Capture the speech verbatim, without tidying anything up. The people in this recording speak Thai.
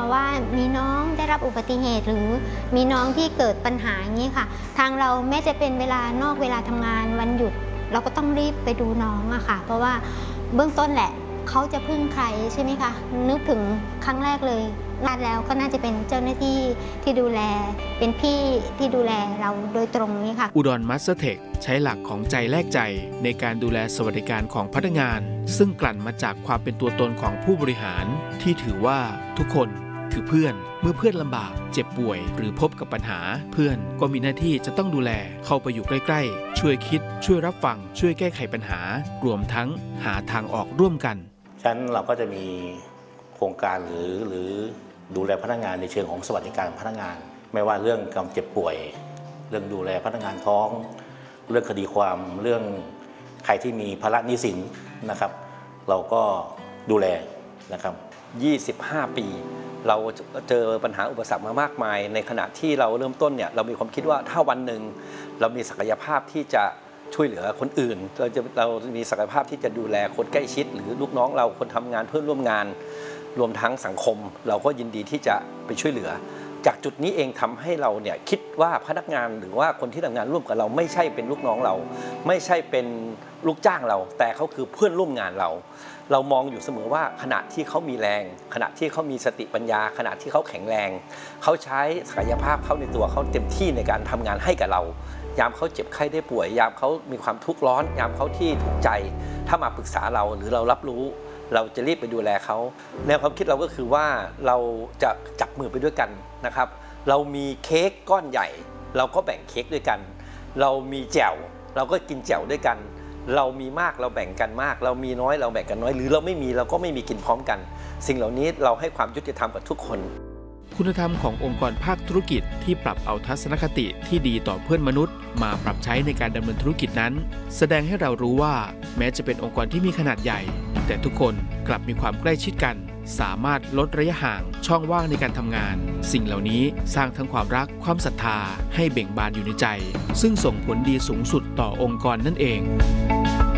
ว่ามีน้องได้รับอุบัติเหตุหรือมีน้องที่เกิดปัญหาอย่างนี้ค่ะทางเราแม้จะเป็นเวลานอกเวลาทำงานวันหยุดเราก็ต้องรีบไปดูน้องอะค่ะเพราะว่าเบื้องต้นแหละเขาจะพึ่งใครใช่ไหมคะนึกถึงครั้งแรกเลยงานแล้วก็น่าจะเป็นเจ้าหน้าที่ที่ดูแลเป็นพี่ที่ดูแลเราโดยตรงนี้ค่ะอุดรมาสเตอร์เทคใช้หลักของใจแลกใจในการดูแลสวัสดิการของพนักงานซึ่งกลั่นมาจากความเป็นตัวตนของผู้บริหารที่ถือว่าทุกคนคือเพื่อนเมื่อเพื่อนลำบากเจ็บป่วยหรือพบกับปัญหาเพื่อนก็มีหน้าที่จะต้องดูแลเข้าไปอยู่ใกล้ๆช่วยคิดช่วยรับฟังช่วยแก้ไขปัญหารวมทั้งหาทางออกร่วมกันฉะนั้นเราก็จะมีโครงการหรือหรือดูแลพนักงานในเชิงของสวัสดิการพนักงานไม่ว่าเรื่องการเจ็บป่วยเรื่องดูแลพนักงานท้องเรื่องคดีความเรื่องใครที่มีภาระหนี้สินนะครับเราก็ดูแลนะครับยี่สิบห้าปีเราเจอปัญหาอุปสรรคมามากมายในขณะที่เราเริ่มต้นเนี่ยเรามีความคิดว่าถ้าวันหนึ่งเรามีศักยภาพที่จะช่วยเหลือคนอื่นเราจะเรามีศักยภาพที่จะดูแลคนใกล้ชิดหรือลูกน้องเราคนทำงานเพื่อนร่วมงานรวมทั้งสังคมเราก็ยินดีที่จะไปช่วยเหลือจากจุดนี้เองทำให้เราเนี่ยคิดว่าพนักงานหรือว่าคนที่ทำงานร่วมกับเราไม่ใช่เป็นลูกน้องเราไม่ใช่เป็นลูกจ้างเราแต่เขาคือเพื่อนร่วมงานเราเรามองอยู่เสมอว่าขณะที่เขามีแรงขณะที่เขามีสติปัญญาขณะที่เขาแข็งแรงเขาใช้ศักยภาพเขาในตัวเขาเต็มที่ในการทำงานให้กับเรายามเขาเจ็บไข้ได้ป่วยยามเขามีความทุกข์ร้อนยามเขาที่ทุกข์ใจถ้ามาปรึกษาเราหรือเรารับรู้เราจะรีบไปดูแลเขาแนวความคิดเราก็คือว่าเราจะจับมือไปด้วยกันนะครับเรามีเค้กก้อนใหญ่เราก็แบ่งเค้กด้วยกันเรามีแจ่วเราก็กินแจ่วด้วยกันเรามีมากเราแบ่งกันมากเรามีน้อยเราแบ่งกันน้อยหรือเราไม่มีเราก็ไม่มีกินพร้อมกันสิ่งเหล่านี้เราให้ความยุติธรรมกับทุกคนคุณธรรมขององค์กรภาคธุรกิจที่ปรับเอาทัศนคติที่ดีต่อเพื่อนมนุษย์มาปรับใช้ในการดำเนินธุรกิจนั้นแสดงให้เรารู้ว่าแม้จะเป็นองค์กรที่มีขนาดใหญ่แต่ทุกคนกลับมีความใกล้ชิดกันสามารถลดระยะห่างช่องว่างในการทำงานสิ่งเหล่านี้สร้างทั้งความรักความศรัทธาให้เบ่งบานอยู่ในใจซึ่งส่งผลดีสูงสุดต่อองค์กรนั่นเอง